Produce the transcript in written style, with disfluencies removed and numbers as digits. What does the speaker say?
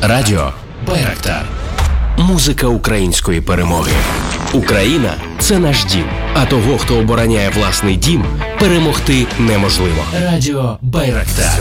Радіо Байрактар. Музика української перемоги. Україна – це наш дім. А того, хто обороняє власний дім, перемогти неможливо. Радіо Байрактар.